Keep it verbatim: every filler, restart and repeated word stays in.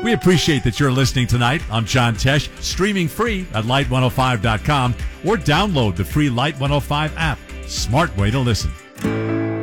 We appreciate that you're listening tonight. I'm John Tesh, streaming free at light one oh five dot com or download the free Light one oh five app. Smart way to listen.